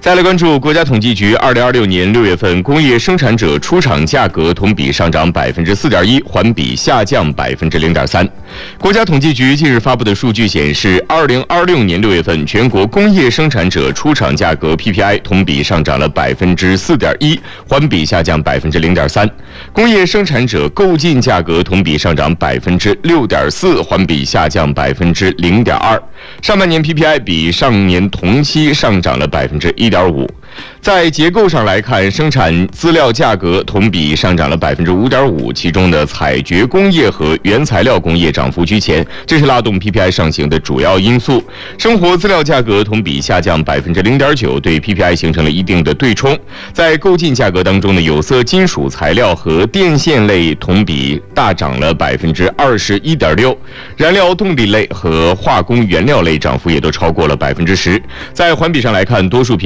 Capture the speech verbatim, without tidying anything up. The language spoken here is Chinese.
再来关注国家统计局二零二六年六月份工业生产者出厂价格同比上涨百分之四点一，环比下降百分之零点三。国家统计局近日发布的数据显示，二零二六年六月份全国工业生产者出厂价格 P P I 同比上涨了百分之四点一，环比下降百分之零点三。工业生产者购进价格同比上涨百分之六点四，环比下降百分之零点二。上半年 P P I 比上年同期上涨了百分之一点五。在结构上来看，生产资料价格同比上涨了百分之五点五，其中的采掘工业和原材料工业涨幅居前，这是拉动 P P I 上行的主要因素。生活资料价格同比下降百分之零点九，对 P P I 形成了一定的对冲。在购进价格当中呢，有色金属材料和电线类同比大涨了百分之二十一点六，燃料动力类和化工原料类涨幅也都超过了百分之十。在环比上来看，多数品